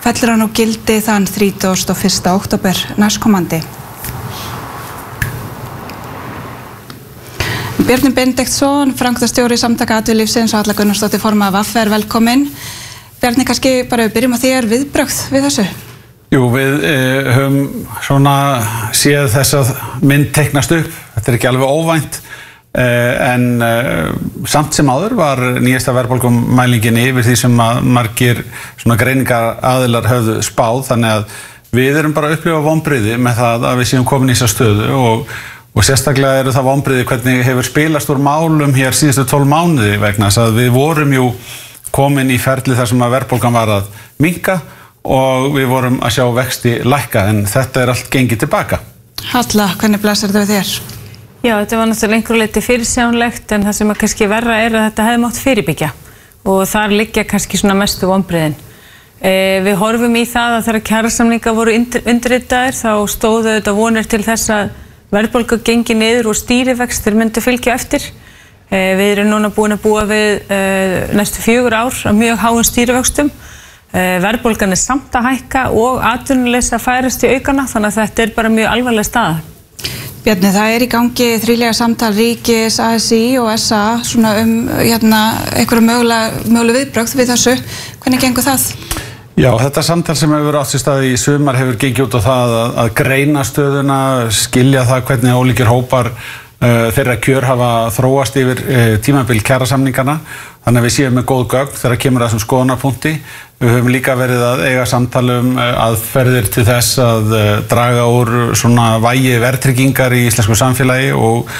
fellur hann úr gildi þann 31. október næstkomandi. Bjarni Benediktsson, framkvæmdastjóri Samtaka atvinnulífsins og Halla Gunnarsdóttir formaður VR, velkomin. Bjarni, kannski bara við byrjum á þér viðbrögð við þessu? Jú, við höfum svona séð þess að mynd teiknast upp. Þetta ekki alveg óvænt, en samt sem áður var nýjasta verðbólgumælingin yfir því sem að margir svona greiningaraðilar höfðu spáð, þannig að við erum bara að upplifa vonbrigði með það að við séum komin í þessa stöðu og sérstaklega eru það vonbrigði hvernig hefur spilast úr málum hér síðustu 12 mánuði vegna þess að við vorum jú komin í ferli þar sem að verðbólgan var að minnka og við vorum að sjá vexti lækka, en þetta er allt gengið tilbaka. Halla, hvernig blasir þetta við þér? Já, þetta var náttúrulega einhverju leyti fyrirsjáanlegt, en það sem að kannski verra er að þetta hefði mátt fyrirbyggja og þar liggja kannski svona mestu vonbrigðin. Við horfum í það að þegar kjarasamningar voru undirritaðir þá stóðu þetta vonir til þess að verðbólga gengi niður og stýrivextir myndi fylgja eftir. Við erum núna búin að búa við næstu 4 ár af mjög háum stýrivöxtum. Verðbólgan er samt að hækka og atvinnuleysi að færast í aukana, þannig að þetta er bara mjög alvarleg staða. Bjarni, það er í gangi þrílega samtal ríkis, ASÍ og SA svona einhverju möguleg viðbrögð við þessu. Hvernig gengur það? Já, þetta samtal sem hefur átt sér stað í sumar hefur gengið út á það að greina stöðuna, skilja það hvernig ólíkir hópar þeirra kjör hafa þróast yfir tímabil kjarasamningana, þannig að við séum með góð gögn þegar kemur að þessum skoðunarpunkti. Við höfum líka verið að eiga samtalum aðferðir til þess að draga úr svona vægi verðtryggingar í íslensku samfélagi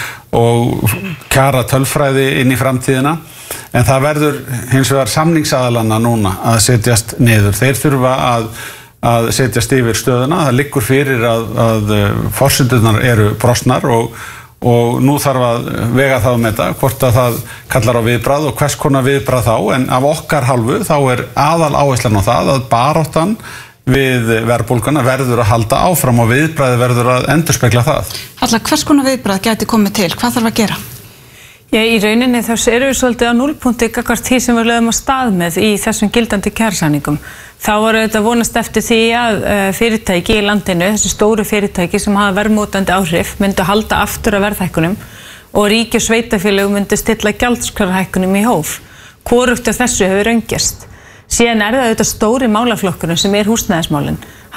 og kjara tölfræði inn í framtíðina. En það verður hins vegar samningsaðalanna núna að setjast niður. Þeir þurfa að setjast yfir stöðuna. Það liggur fyrir að forsendurnar eru brostnar og nú þarf að vega það með þetta, hvort að það kallar á viðbragð og hvers konar viðbragð þá, en af okkar hálfu þá er aðal áherslan á það að baráttan við verðbólguna verður að halda áfram og viðbragði verður að endurspegla það. Halla, hvers konar viðbragð gæti komið til? Hvað þarf að gera? Já, í rauninni þá erum við svolítið á núllpunkti gagnvart því sem við lögðum á stað með í þessum gildandi kjarasamningum. Þá var auðvitað vonast eftir því að fyrirtæki í landinu, þessi stóru fyrirtæki sem hafa verðmótandi áhrif, myndu halda aftur af verðhækkunum og ríki og sveitarfélög myndu stilla gjaldskrárhækkunum í hóf. Hvorugt af þessu hefur raungerst. Síðan er það auðvitað stóri málaflokkurinn sem er húsnæðismálinn.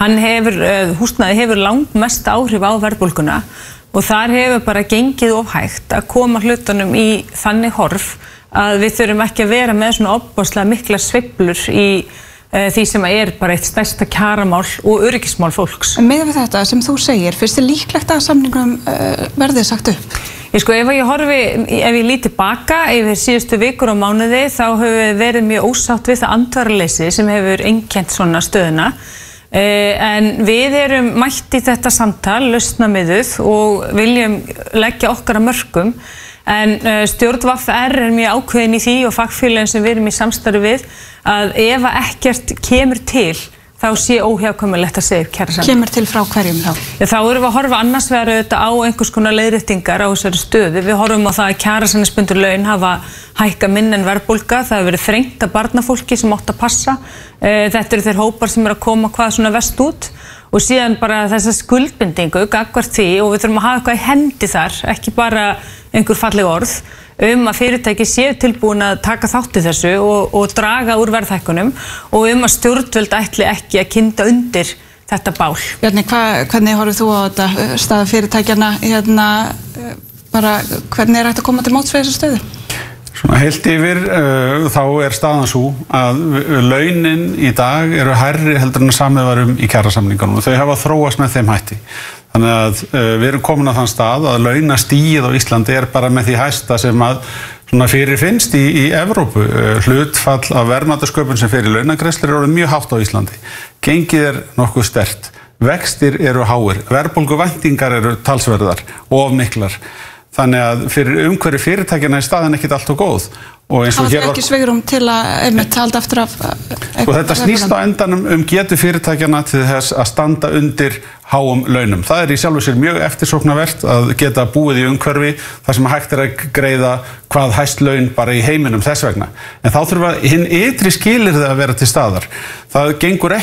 Húsnæði hefur langmest áhrif á verðbólguna og þar hefur bara gengið of hægt að koma hlutunum í þannig horf að við þurfum ekki að vera með svona ofboðslega miklar sveiflur í því sem er bara eitt stærsta kjaramál og öryggismál fólks. En miðað við þetta sem þú segir, finnst þér líklegt að samningum verði sagt upp? Ef ég lít tilbaka yfir síðustu vikur og mánuði þá höfum við verið mjög ósátt við það andvaraleysi sem hefur einkennt svona stöðuna. En við erum mætt í þetta samtal, lausnamiðuð og viljum leggja okkar að mörkum. En stjórn VR er mjög ákveðin í því og fagfélögin sem við erum í samstarfi við að ef ekkert kemur til þá sé óhjákvæmilegt að segja upp kjarasamninga. Kemur til frá hverjum þá? Já, þá erum við að horfa annars vegar auðvitað á einhvers konar leiðréttingar á þessari stöðu. Við horfum á það að kjarasamningsbundin laun hafa hækkað minna en verðbólga. Það hefur verið þrengt að barnafólki sem átt að passa. Þetta eru þeir hópar sem eru að koma hvað svona verst út og síðan bara þessa skuldbindingu gagnvart því og við þurfum að hafa eitthvað í hendi þar, ekki bara einhver falleg orð að fyrirtæki séu tilbúin að taka þátt í þessu og draga úr verðhækkunum og að stjórnvöld ætli ekki að kynda undir þetta bál. Bjarni, hvernig horfir þú á þetta staða fyrirtækjana bara hvernig er hægt að koma til móts við þessa stöðu? Svona heilt yfir þá er staðan svo að launin í dag eru hærri heldur en að samið var í kjarasamningunum og þau hafa þróast með þeim hætti. Þannig að við erum komin á þann stað að launastigið á Íslandi er bara með því hæsta sem að svona fyrirfinnst í Evrópu. Hlutfall af verðmætasköpun sem fer í launagreiðslur er orðið mjög hátt á Íslandi. Gengið er nokkuð sterkt, vextir eru háir, verðbólguvæntingar eru talsverðar og of miklar. Þannig að fyrir umhverfi fyrirtækjana er staðan ekkert allt og góð. Það var ekki svigrúm til að halda aftur af... Þetta snýst á endanum getu fyrirtækjana til þess að standa undir háum launum. Það er í sjálfu sér mjög eftirsóknarvert að geta búið í umhverfi þar sem hægt er að greiða hvað hæst laun bara í heiminum þess vegna. En þá þurfa hinn ytri skilyrði að vera til staðar. Það gengur